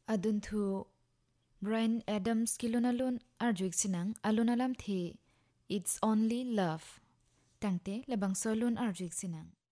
Adun thu Brian Adams kilunalun arjuik sinang alunalam thi It's Only Love. Tangte labang solun arjuik sinang.